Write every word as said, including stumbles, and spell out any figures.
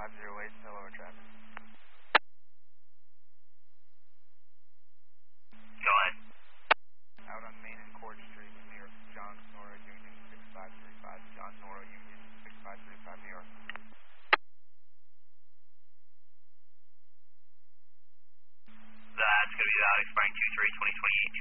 five zero eight, no lower traffic. Go ahead. Out on Main and Court Street in New York, John Nora Union six five three five, John Nora Union six five three five, New York. That's going to be the Alex Brine two three, twenty twenty-eight.